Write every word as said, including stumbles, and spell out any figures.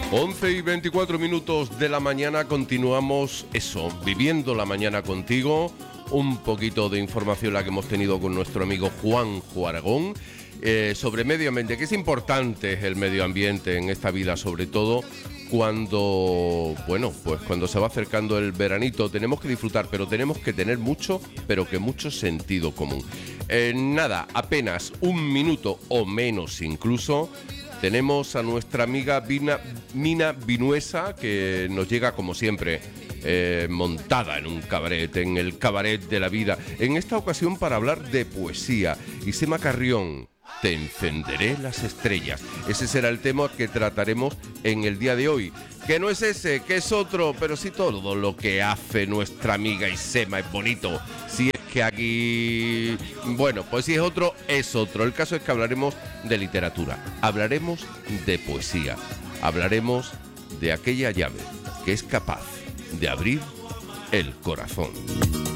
once y veinticuatro minutos de la mañana, continuamos eso, viviendo la mañana contigo. Un poquito de información la que hemos tenido con nuestro amigo Juanjo Aragón eh, sobre medio ambiente, que es importante el medio ambiente en esta vida, sobre todo cuando, bueno, pues cuando se va acercando el veranito. Tenemos que disfrutar, pero tenemos que tener mucho, pero que mucho sentido común. Eh, nada, apenas un minuto o menos incluso. Tenemos a nuestra amiga Vina, Mina Vinuesa, que nos llega como siempre eh, montada en un cabaret, en el cabaret de la vida. En esta ocasión para hablar de poesía. Isema Carrión, te encenderé las estrellas. Ese será el tema que trataremos en el día de hoy. Que no es ese, que es otro, pero sí todo lo que hace nuestra amiga Isema es bonito. Si es que aquí, bueno, pues si es otro, es otro. El caso es que hablaremos de literatura, hablaremos de poesía, hablaremos de aquella llave que es capaz de abrir el corazón.